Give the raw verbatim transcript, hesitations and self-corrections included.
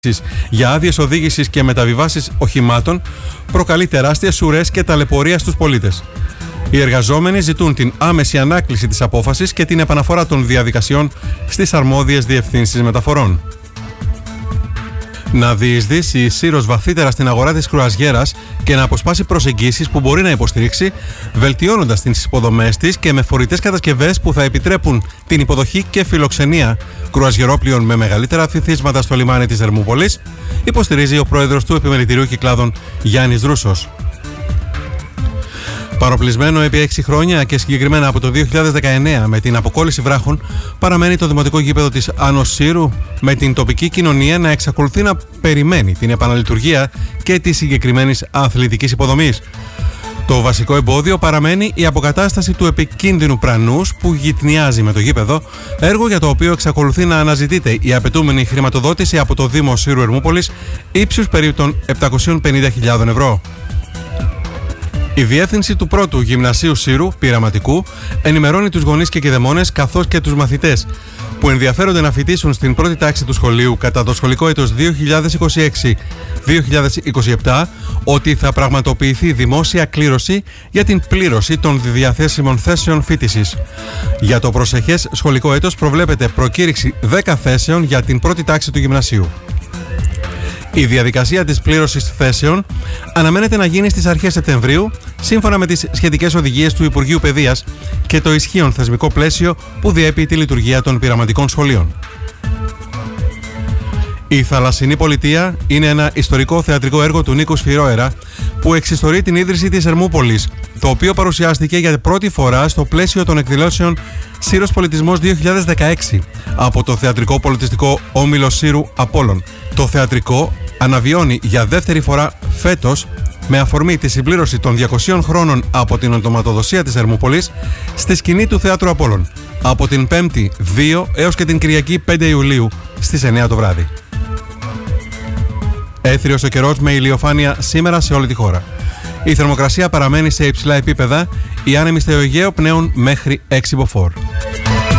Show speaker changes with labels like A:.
A: για άδειες οδήγησης και μεταβιβάσεις οχημάτων προκαλεί τεράστιες ουρές και ταλαιπωρία στους πολίτες. Οι εργαζόμενοι ζητούν την άμεση ανάκληση της απόφασης και την επαναφορά των διαδικασιών στις αρμόδιες διευθύνσεις μεταφορών. Να διεισδύσει η Σύρος βαθύτερα στην αγορά της κρουαζιέρας και να αποσπάσει προσεγγίσεις που μπορεί να υποστηρίξει, βελτιώνοντας τις υποδομές της και με φορητές κατασκευές που θα επιτρέπουν την υποδοχή και φιλοξενία κρουαζιερόπλοιων με μεγαλύτερα βυθίσματα στο λιμάνι της Ερμούπολης, υποστηρίζει ο πρόεδρος του Επιμελητηρίου Κυκλάδων Γιάννης Δρούσος. Παροπλισμένο επί έξι χρόνια και συγκεκριμένα από το δύο χιλιάδες δεκαεννέα με την αποκόλληση βράχων, παραμένει το δημοτικό γήπεδο της Άνω Σύρου, με την τοπική κοινωνία να εξακολουθεί να περιμένει την επαναλειτουργία και τη συγκεκριμένη αθλητικής υποδομής. Το βασικό εμπόδιο παραμένει η αποκατάσταση του επικίνδυνου πρανούς που γυτνιάζει με το γήπεδο, έργο για το οποίο εξακολουθεί να αναζητείται η απαιτούμενη χρηματοδότηση από το Δήμο Σύρου Ερμούπολης ύψους περίπου των επτακόσιες πενήντα χιλιάδες ευρώ. Η διεύθυνση του πρώτου Γυμνασίου Σύρου Πειραματικού ενημερώνει τους γονείς και κηδεμόνες καθώς και τους μαθητές που ενδιαφέρονται να φοιτήσουν στην πρώτη τάξη του σχολείου κατά το σχολικό έτος δύο χιλιάδες είκοσι έξι δύο χιλιάδες είκοσι επτά ότι θα πραγματοποιηθεί δημόσια κλήρωση για την πλήρωση των διαθέσιμων θέσεων φοιτησης. Για το προσεχές σχολικό έτος προβλέπεται προκήρυξη δέκα θέσεων για την πρώτη τάξη του γυμνασίου. Η διαδικασία της πλήρωσης θέσεων αναμένεται να γίνει στις αρχές Σεπτεμβρίου, σύμφωνα με τις σχετικές οδηγίες του Υπουργείου Παιδείας και το ισχύον θεσμικό πλαίσιο που διέπει τη λειτουργία των πειραματικών σχολείων. Η Θαλασσινή Πολιτεία είναι ένα ιστορικό θεατρικό έργο του Νίκου Σφυρόερα που εξιστορεί την ίδρυση της Ερμούπολης, το οποίο παρουσιάστηκε για πρώτη φορά στο πλαίσιο των εκδηλώσεων Σύρος Πολιτισμός δύο χιλιάδες δεκαέξι από το Θεατρικό Πολιτιστικό Όμιλο Σύρου Απόλλων. Το θεατρικό αναβιώνει για δεύτερη φορά φέτος, με αφορμή τη συμπλήρωση των διακοσίων χρόνων από την οντοματοδοσία της Ερμούπολης, στη σκηνή του Θεάτρου Απόλλων, από την Πέμπτη δύο έως και την Κυριακή πέντε Ιουλίου στις εννέα το βράδυ. Έθριος ο καιρός με ηλιοφάνεια σήμερα σε όλη τη χώρα. Η θερμοκρασία παραμένει σε υψηλά επίπεδα, οι άνεμοι στο Αιγαίο πνέουν μέχρι έξι μποφόρ.